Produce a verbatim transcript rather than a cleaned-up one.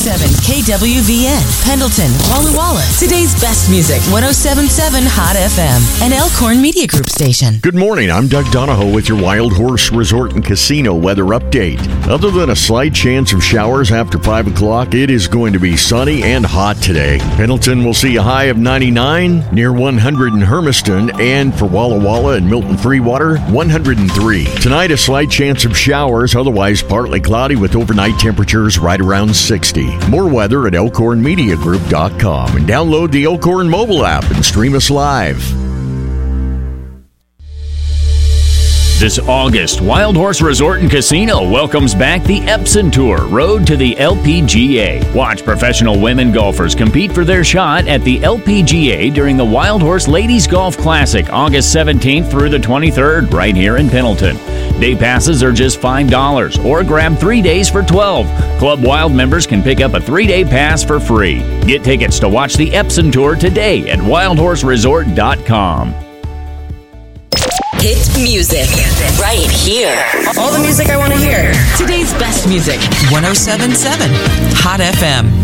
seven K W V N, Pendleton, Walla Walla. Today's best music, one oh seven point seven Hot F M, an Elkhorn Media Group station. Good morning, I'm Doug Donahoe with your Wild Horse Resort and Casino weather update. Other than a slight chance of showers after five o'clock, it is going to be sunny and hot today. Pendleton will see a high of ninety-nine, near one hundred in Hermiston, and for Walla Walla and Milton Freewater, one hundred three. Tonight, a slight chance of showers, otherwise partly cloudy with overnight temperatures right around sixty. More weather at elkhorn media group dot com and download the Elkhorn mobile app and stream us live. This August, Wild Horse Resort and Casino welcomes back the Epson Tour, Road to the L P G A. Watch professional women golfers compete for their shot at the L P G A during the Wild Horse Ladies Golf Classic, August seventeenth through the twenty-third, right here in Pendleton. Day passes are just five dollars, or grab three days for twelve dollars. Club Wild members can pick up a three-day pass for free. Get tickets to watch the Epson Tour today at wild horse resort dot com. Hit music right here. All the music I want to hear. Today's best music, one oh seven point seven Hot F M.